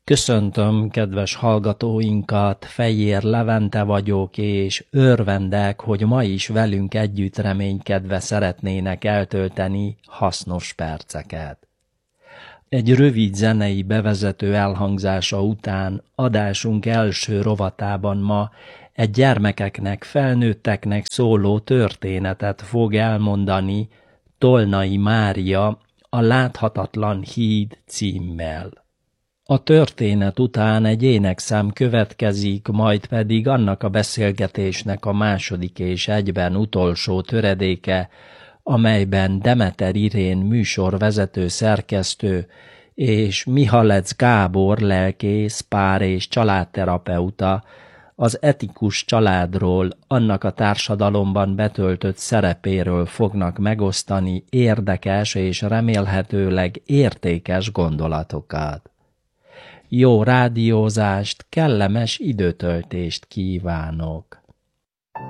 Köszöntöm kedves hallgatóinkat, Fejér Levente vagyok, és örvendek, hogy ma is velünk együtt reménykedve szeretnének eltölteni hasznos perceket. Egy rövid zenei bevezető elhangzása után adásunk első rovatában ma egy gyermekeknek, felnőtteknek szóló történetet fog elmondani Tolnai Mária a Láthatatlan híd címmel. A történet után egy énekszám következik, majd pedig annak a beszélgetésnek a második és egyben utolsó töredéke, amelyben Demeter Irén műsorvezető szerkesztő és Mihalec Gábor lelkész, pár- és családterapeuta az etikus családról, annak a társadalomban betöltött szerepéről fognak megosztani érdekes és remélhetőleg értékes gondolatokat. Jó rádiózást, kellemes időtöltést kívánok!